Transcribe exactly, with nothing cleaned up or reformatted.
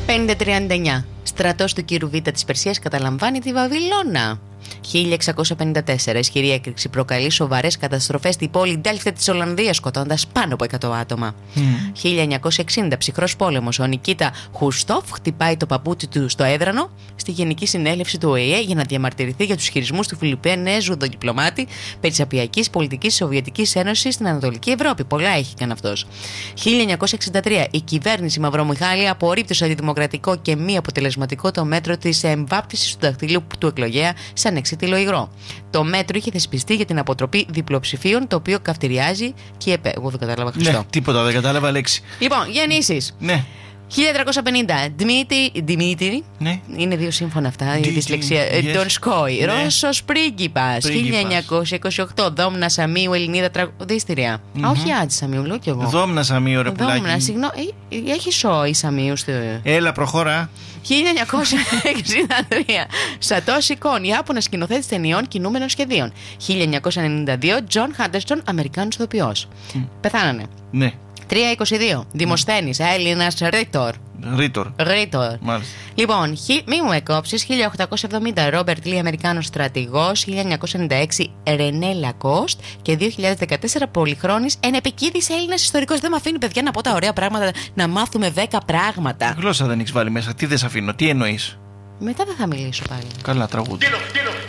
πενήντα τριάντα εννιά. Στρατός του Κύρου Β της Περσίας καταλαμβάνει τη Βαβυλώνα. χίλια εξακόσια πενήντα τέσσερα. Ισχυρή έκρηξη προκαλεί σοβαρές καταστροφές στην πόλη Ντέλφτε της Ολλανδίας, σκοτώντας πάνω από εκατό άτομα. Mm. χίλια εννιακόσια εξήντα. Ψυχρός πόλεμος. Ο Νικίτα Χρουστόφ χτυπάει το παπούτσι του στο έδρανο στη Γενική Συνέλευση του Ο Ε Ε για να διαμαρτυρηθεί για τους χειρισμούς του Φιλιππινέζου διπλωμάτη περί της απειακής πολιτικής της Σοβιετικής Ένωσης στην Ανατολική Ευρώπη. Πολλά έχει κάνει αυτός. χίλια εννιακόσια εξήντα τρία. Η κυβέρνηση Μαυρομιχάλη απορρίπτει ως αντιδημοκρατικό και μη αποτελεσματικό το μέτρο της εμβάπτισης του δαχτυλίου του εκλογέα σαν εξίτηλο υγρό. Το μέτρο είχε θεσπιστεί για την αποτροπή διπλοψηφίων, το οποίο καυτηριάζει και επέ. Εγώ δεν κατάλαβα Χριστό. Ναι, τίποτα, δεν κατάλαβα λέξη. Λοιπόν, γεννήσεις. Ναι. χίλια τριακόσια πενήντα. Δημήτρη. Ναι. Είναι δύο σύμφωνα αυτά. Η δυσλεξία. Τον Σκόι. Ρώσος πρίγκιπας. χίλια εννιακόσια είκοσι οκτώ. Δόμνα Σαμίου, Ελληνίδα τραγουδίστρια. Mm-hmm. Όχι Άντζη Σαμίου, λέω κι εγώ. Δόμνα Σαμίου, ρε πουλάκι. Δόμνα, συγγνώμη. Έχει σόι Σαμίου στο. Έλα, προχώρα. χίλια εννιακόσια εξήντα τρία. Σατόσι Κον, Ιάπωνας σκηνοθέτης ταινιών κινούμενων σχεδίων. χίλια εννιακόσια ενενήντα δύο. Τζον Χάντερστον, Αμερικάνος ηθοποιός. Mm. Πεθάνανε. Ναι. τριακόσια είκοσι δύο. Δημοσθένης, Έλληνας Ρίτορ. Ρίτορ. Ρίτορ. Μάλιστα. Λοιπόν, χι... μη μου εκόψεις. χίλια οκτακόσια εβδομήντα. Ρόμπερτ Λι, Αμερικάνος στρατηγός. χίλια εννιακόσια ενενήντα έξι. Ρενέ Λακόστ. Και δύο χιλιάδες δεκατέσσερα. Πολυχρόνης ενεπικίδης Έλληνας ιστορικός. Δεν με αφήνει, παιδιά, να πω τα ωραία πράγματα, να μάθουμε δέκα πράγματα. Γλώσσα δεν έχεις βάλει μέσα. Τι δεν σε αφήνω, τι εννοείς? Μετά δεν θα μιλήσω πάλι. Καλά, τραγούδι.